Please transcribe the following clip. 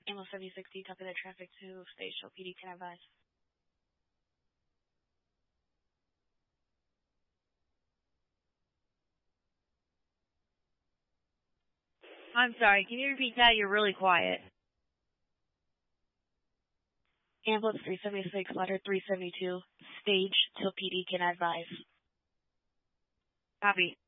Ambulance 7060, copy that traffic to Stage PD, can I advise? I'm sorry, can you repeat that? You're really quiet. Ambulance 376, ladder 372, Stage till PD, can I advise? Copy.